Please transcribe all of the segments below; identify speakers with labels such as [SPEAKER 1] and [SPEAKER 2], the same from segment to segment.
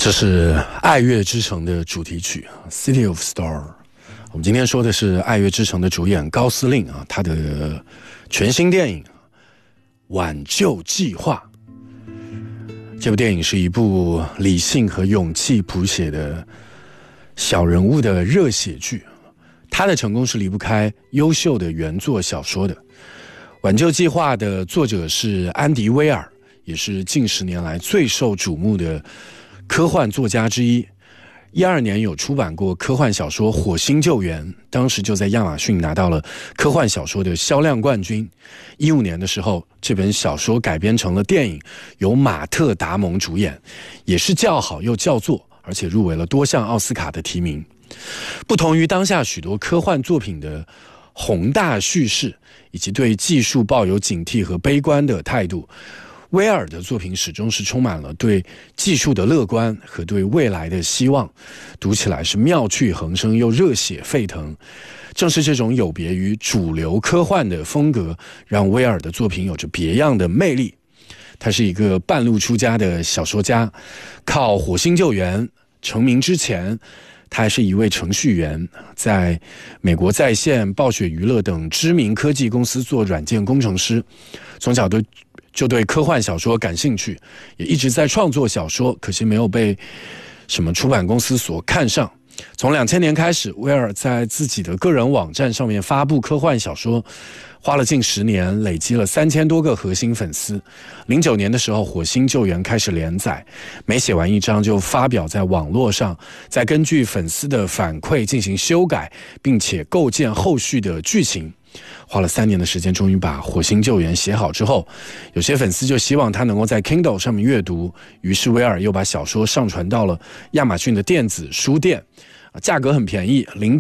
[SPEAKER 1] 这是《爱乐之城》的主题曲《City of Stars》。我们今天说的是《爱乐之城》的主演高司令他的全新电影《挽救计划》。这部电影是一部理性和勇气谱写的小人物的热血剧，它的成功是离不开优秀的原作小说的。《挽救计划》的作者是安迪·威尔，也是近10年来最受瞩目的科幻作家之一。12年有出版过科幻小说《火星救援》，当时就在亚马逊拿到了科幻小说的销量冠军。15年的时候，这本小说改编成了电影，由马特·达蒙主演，也是叫好又叫座，而且入围了多项奥斯卡的提名。不同于当下许多科幻作品的宏大叙事，以及对技术抱有警惕和悲观的态度，威尔的作品始终是充满了对技术的乐观和对未来的希望，读起来是妙趣横生又热血沸腾。正是这种有别于主流科幻的风格，让威尔的作品有着别样的魅力。他是一个半路出家的小说家，靠《火星救援》成名之前，他还是一位程序员，在美国在线、暴雪娱乐等知名科技公司做软件工程师。从小就对科幻小说感兴趣，也一直在创作小说，可惜没有被什么出版公司所看上。从2000年开始，威尔在自己的个人网站上面发布科幻小说，花了近10年，累积了3000多个核心粉丝。09年的时候，《火星救援》开始连载，每写完一章就发表在网络上，再根据粉丝的反馈进行修改，并且构建后续的剧情。花了3年的时间，终于把《火星救援》写好之后，有些粉丝就希望他能够在 Kindle 上面阅读，于是威尔又把小说上传到了亚马逊的电子书店，价格很便宜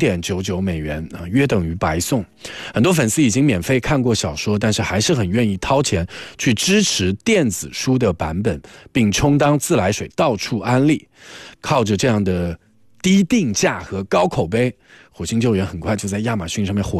[SPEAKER 1] ，$0.99，约等于白送。很多粉丝已经免费看过小说，但是还是很愿意掏钱去支持电子书的版本，并充当自来水到处安利。靠着这样的低定价和高口碑，《火星救援》很快就在亚马逊上面火